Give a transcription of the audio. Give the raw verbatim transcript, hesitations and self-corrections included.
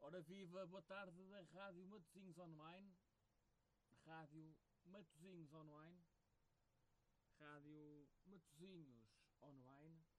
Ora viva, boa tarde da Rádio Matosinhos Online, Rádio Matosinhos Online, Rádio Matosinhos Online,